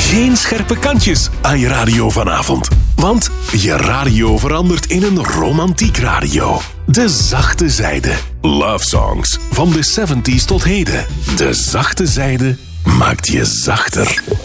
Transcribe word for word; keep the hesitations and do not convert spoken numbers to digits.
Geen scherpe kantjes aan je radio vanavond. Want je radio verandert in een romantiek radio. De zachte zijde. Love songs van de zeventig tot heden. De zachte zijde maakt je zachter.